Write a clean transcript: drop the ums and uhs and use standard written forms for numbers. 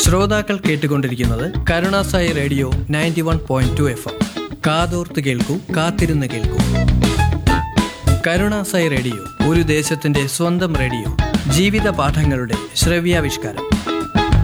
ശ്രോതാക്കൾ കേട്ടുകൊണ്ടിരിക്കുന്നത് Karunasai radio 91.2 FM. കാതോർത്ത് കേൾക്കൂ, കാത്തിരുന്ന് കേൾക്കൂ. കരുണാസായി റേഡിയോ, ഒരു ദേശത്തിന്റെ സ്വന്തം റേഡിയോ. ജീവിത പാഠങ്ങളുടെ ശ്രവ്യാവിഷ്കാരം.